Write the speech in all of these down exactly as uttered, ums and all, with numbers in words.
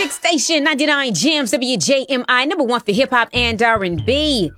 big station, ninety-nine Gems, W J M I, number one for hip-hop and R and B.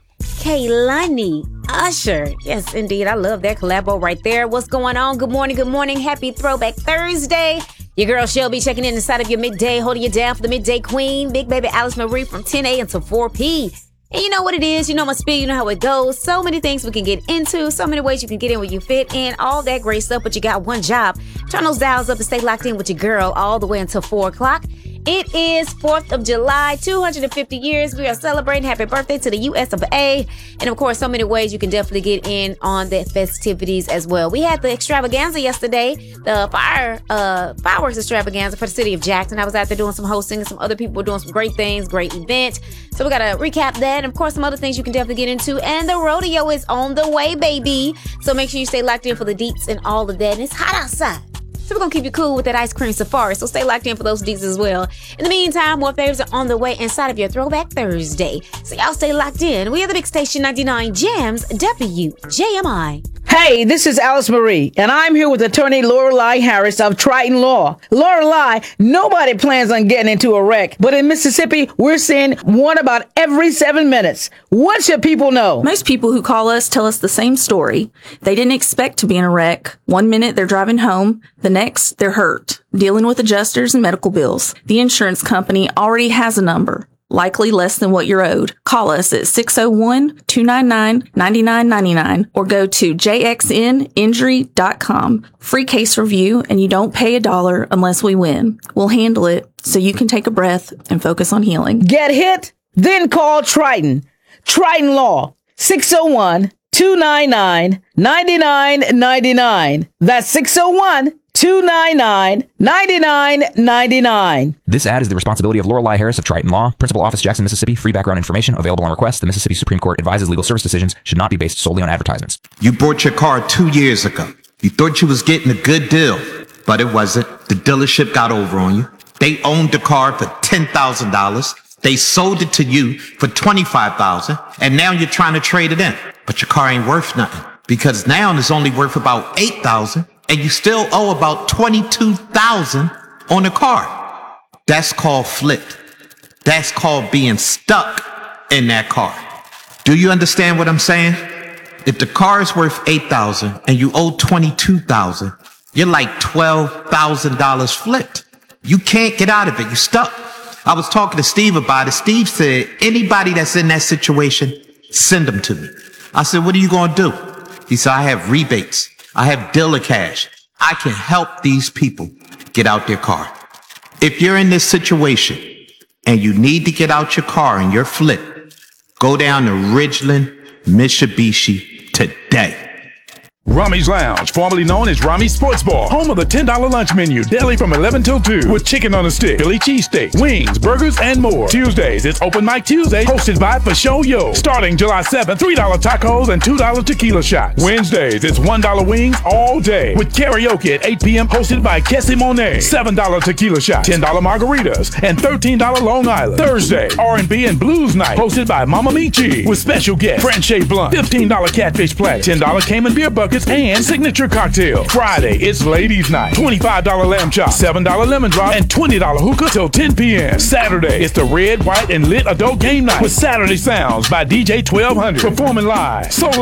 Kehlani Usher. Yes, indeed. I love that collabo right there. What's going on? Good morning, good morning. Happy Throwback Thursday. Your girl Shelby checking in inside of your midday, holding you down for the midday queen. Big baby Alice Marie from ten a.m. to four p.m. And you know what it is. You know my speed. You know how it goes. So many things we can get into. So many ways you can get in where you fit and all that great stuff. But you got one job. Turn those dials up and stay locked in with your girl all the way until four o'clock. It is fourth of July, two hundred fifty years. We are celebrating. Happy birthday to the U S of A. And of course, so many ways you can definitely get in on the festivities as well. We had the extravaganza yesterday, the fire uh, fireworks extravaganza for the city of Jackson. I was out there doing some hosting and some other people were doing some great things, great event. So we got to recap that. And of course, some other things you can definitely get into. And the rodeo is on the way, baby. So make sure you stay locked in for the deets and all of that. And it's hot outside. So we're going to keep you cool with that ice cream safari. So stay locked in for those deets as well. In the meantime, more favorites are on the way inside of your Throwback Thursday. So y'all stay locked in. We are the big station ninety-nine Gems, W J M I. Hey, this is Alice Marie, and I'm here with attorney Lorelei Harris of Triton Law. Lorelei, nobody plans on getting into a wreck, but in Mississippi, we're seeing one about every seven minutes. What should people know? Most people who call us tell us the same story. They didn't expect to be in a wreck. One minute they're driving home, the next they're hurt, dealing with adjusters and medical bills. The insurance company already has a number, likely less than what you're owed. Call us at six oh one, two nine nine, nine nine nine nine or go to j x n injury dot com. Free case review, and you don't pay a dollar unless we win. We'll handle it so you can take a breath and focus on healing. Get hit? Then call Triton. Triton Law, six oh one, two nine nine, nine nine nine nine. That's six oh one, two nine nine, nine nine nine nine. This ad is the responsibility of Lorelei Harris of Triton Law, Principal Office, Jackson, Mississippi. Free background information available on request. The Mississippi Supreme Court advises legal service decisions should not be based solely on advertisements. You bought your car two years ago. You thought you was getting a good deal, but it wasn't. The dealership got over on you. They owned the car for ten thousand dollars. They sold it to you for twenty-five thousand dollars, and now you're trying to trade it in. But your car ain't worth nothing because now it's only worth about eight thousand dollars. And you still owe about twenty-two thousand dollars on the car. That's called flipped. That's called being stuck in that car. Do you understand what I'm saying? If the car is worth eight thousand dollars and you owe twenty-two thousand dollars, you're like twelve thousand dollars flipped. You can't get out of it. You're stuck. I was talking to Steve about it. Steve said, anybody that's in that situation, send them to me. I said, what are you going to do? He said, I have rebates. I have dealer cash. I can help these people get out their car. If you're in this situation and you need to get out your car and you're flipped, go down to Ridgeland Mitsubishi today. Rami's Lounge, formerly known as Rami's Sports Bar, home of the ten dollar lunch menu, daily from eleven till two, with chicken on a stick, Philly cheesesteak, wings, burgers, and more. Tuesdays, it's Open Mic Tuesday, hosted by For Show Yo. Starting July seventh, three dollar tacos and two dollar tequila shots. Wednesdays, it's one dollar wings all day, with karaoke at eight p.m. hosted by Kessie Monet. seven dollar tequila shots, ten dollar margaritas, and thirteen dollar Long Island. Thursday, R and B and Blues Night, hosted by Mama Michi, with special guest Franche Blunt, fifteen dollar catfish plate, ten dollar Cayman beer buckets, and signature cocktail. Friday, it's Ladies Night, twenty-five dollar lamb chop, seven dollar lemon drop, and twenty dollar hookah till ten p.m. Saturday, it's the red, white, and lit adult game night with Saturday Sounds by D J twelve hundred, performing live. Solar